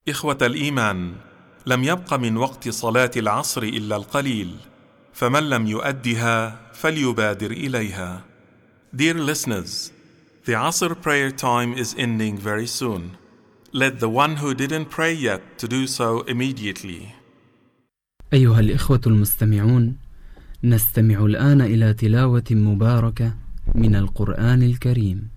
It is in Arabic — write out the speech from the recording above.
إخوة الإيمان، لم يبق من وقت صلاة العصر إلا القليل، فمن لم يؤدها فليبادر إليها. Dear listeners, the Asr prayer time is ending very soon. Let the one who didn't pray yet to do so immediately. أيها الإخوة المستمعون، نستمع الآن إلى تلاوة مباركة من القرآن الكريم.